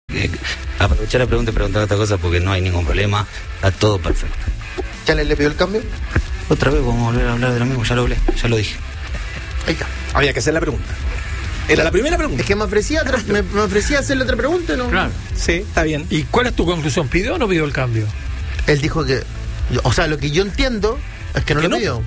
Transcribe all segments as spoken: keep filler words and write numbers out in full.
Eh, aprovechar la pregunta y preguntar otra cosa porque no hay ningún problema, está todo perfecto. ¿Ya le, le pidió el cambio? Otra vez vamos a volver a hablar de lo mismo, ya lo hablé, ya lo dije. Ahí está. Había que hacer la pregunta. Era la primera pregunta. Es que me ofrecía, otra, me, me ofrecía hacerle otra pregunta, ¿no? Claro. Sí, está bien. ¿Y cuál es tu conclusión? ¿Pidió o no pidió el cambio? Él dijo que, o sea, lo que yo entiendo es que no ¿Que lo no? pidió.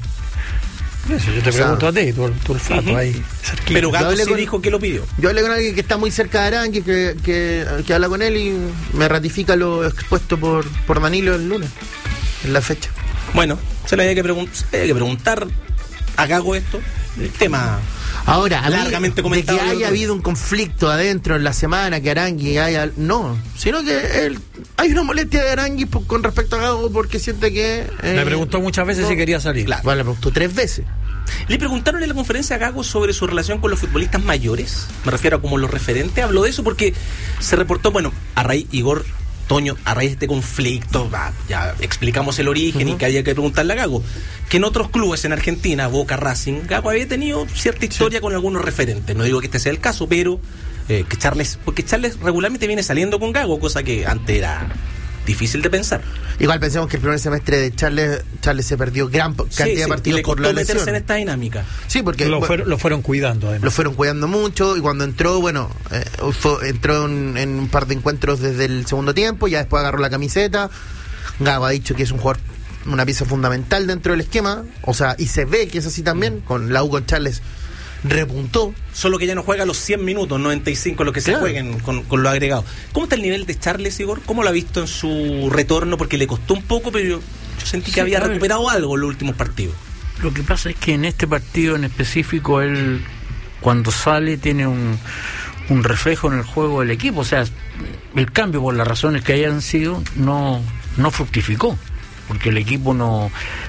Eso, yo te O sea, pregunto a ti, tu, tu olfato uh-huh. ahí, cerquita. Pero Yo Gago hablé sí con- dijo que lo pidió. Yo hablé con alguien que está muy cerca de Arangui, que, que, que habla con él y me ratifica lo expuesto por, por Danilo el lunes, en la fecha. Bueno, se le había que, pregun- se le había que preguntar a Gago esto. El tema Ahora, a mí, largamente de comentado. que el haya otro habido un conflicto adentro en la semana, que Arangui haya... No, sino que él, hay una molestia de Arangui por- con respecto a Gago porque siente que... eh, Me preguntó muchas veces no. si quería salir. Claro. Bueno, le preguntó tres veces. Le preguntaron en la conferencia a Gago sobre su relación con los futbolistas mayores. Me refiero a como los referentes. Habló de eso porque se reportó, bueno, a raíz, Igor, Toño, a raíz de este conflicto, va, ya explicamos el origen Uh-huh. y que había que preguntarle a Gago, que en otros clubes en Argentina, Boca, Racing, Gago había tenido cierta historia con algunos referentes. No digo que este sea el caso, pero eh, que Charles, porque Charles regularmente viene saliendo con Gago, cosa que antes era difícil de pensar. Igual pensemos que el primer semestre de Charles, Charles se perdió gran po- cantidad Sí, sí, de y partidos le por costó la meterse lesión. en esta dinámica. Sí, porque Lo, bueno, fueron, lo fueron cuidando, además. lo fueron cuidando mucho y cuando entró, bueno, eh, fue- entró en, en un par de encuentros desde el segundo tiempo, ya después agarró la camiseta. Gago ha dicho que es un jugador, una pieza fundamental dentro del esquema, o sea, y se ve que es así también, con la U con Charles repuntó. Solo que ya no juega los cien minutos, noventa y cinco los que Claro. se jueguen con, con lo agregado. ¿Cómo está el nivel de Charles, Igor? ¿Cómo lo ha visto en su retorno? Porque le costó un poco, pero yo, yo sentí que Sí, había a ver. recuperado algo en los últimos partidos. Lo que pasa es que en este partido en específico él, cuando sale, tiene un, un reflejo en el juego del equipo. O sea, el cambio, por las razones que hayan sido, no, no fructificó, porque el equipo no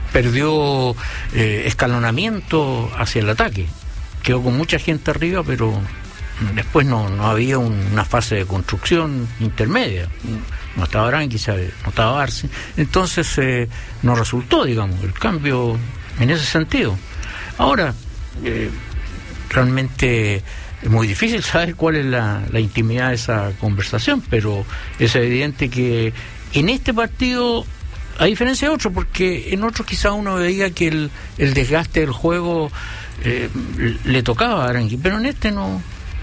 perdió eh, escalonamiento hacia el ataque. Quedó con mucha gente arriba, pero después no, no había un- una fase de construcción intermedia. No estaba Arangui, ¿sabe? No estaba Arce. Entonces eh, no resultó, digamos, el cambio en ese sentido. Ahora, eh, realmente es muy difícil saber cuál es la, la intimidad de esa conversación, pero es evidente que en este partido, a diferencia de otros, porque en otros quizá uno veía que el, el desgaste del juego eh, le tocaba a Arangui, pero en este no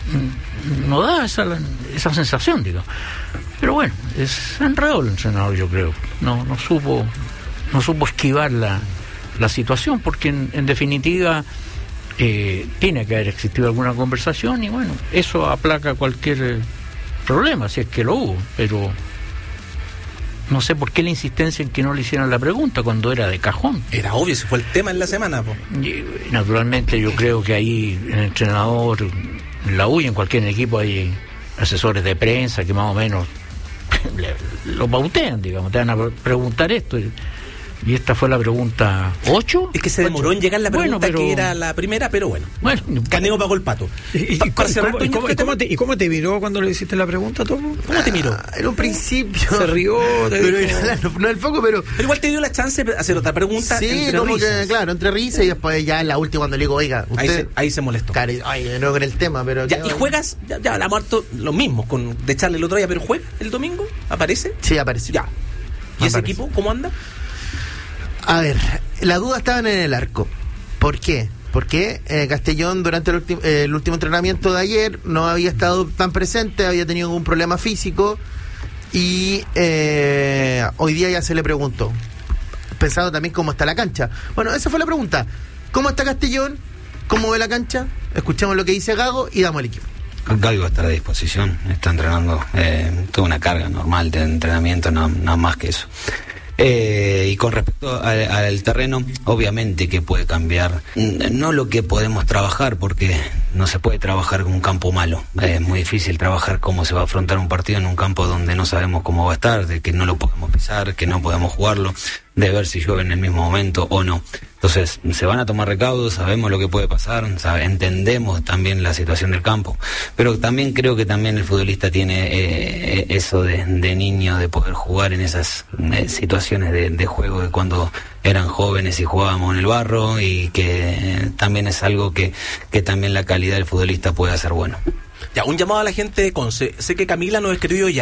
no da esa, esa sensación, digo. Pero bueno, es enredado el entrenador, yo creo. No no supo no supo esquivar la, la situación, porque en, en definitiva eh, tiene que haber existido alguna conversación y bueno, eso aplaca cualquier eh, problema, si es que lo hubo, pero no sé por qué la insistencia en que no le hicieran la pregunta cuando era de cajón. Era obvio, ese fue el tema en la semana, po. Y, naturalmente yo creo que ahí el entrenador, en la U y en cualquier equipo hay asesores de prensa que más o menos le- lo pautean, digamos, te van a pre- preguntar esto. Y, y esta fue la pregunta ocho. Es que se demoró en llegar la Bueno, pregunta pero- que era la primera, pero bueno. Bueno, Caneo pagó el pato. ¿Y, y- Pa- y para cómo- cerrar, y Toño, cómo- ¿qué y cómo tema? te, ¿y cómo te miró cuando le hiciste la pregunta, Topo? ¿Cómo te miró? Ah, en un principio. Se rió, te Pero dijo- era- no, no el foco, pero. Pero igual te dio la chance de hacer otra pregunta. Sí, entre como risas. que, claro, entre risas y después ya en la última cuando le digo, oiga, Ahí usted. se, ahí se molestó. Claro, ay, no con el tema, pero. Ya, ¿qué- y juegas, ya, ya la muerto lo mismo con de echarle el otro día, pero juega el domingo, aparece. Sí, apareció. Ya. ¿Y ese Aparece. equipo cómo anda? A ver, la duda estaban en el arco. ¿Por qué? Porque eh, Castellón durante el, ulti- eh, el último entrenamiento de ayer no había estado tan presente, había tenido algún problema físico y eh, hoy día ya se le preguntó, pensando también cómo está la cancha. Bueno, esa fue la pregunta. ¿Cómo está Castellón? ¿Cómo ve la cancha? Escuchemos lo que dice Gago y damos el equipo. Gago va a estar a disposición, está entrenando eh, toda una carga normal de entrenamiento, no- nada más que eso. Eh, y con respecto al, al terreno, obviamente que puede cambiar, no lo que podemos trabajar, porque no se puede trabajar con un campo malo, eh, es muy difícil trabajar cómo se va a afrontar un partido en un campo donde no sabemos cómo va a estar, de que no lo podemos pisar, que no podemos jugarlo, de ver si llueve en el mismo momento o no. Entonces, se van a tomar recaudos, sabemos lo que puede pasar, sabe, entendemos también la situación del campo, pero también creo que también el futbolista tiene eh, eso de, de niño, de poder jugar en esas eh, situaciones de, de juego de cuando eran jóvenes y jugábamos en el barro, y que eh, también es algo que, que también la calidad del futbolista puede hacer bueno. Ya, un llamado a la gente de Conce. Sé que Camila nos escribió ya.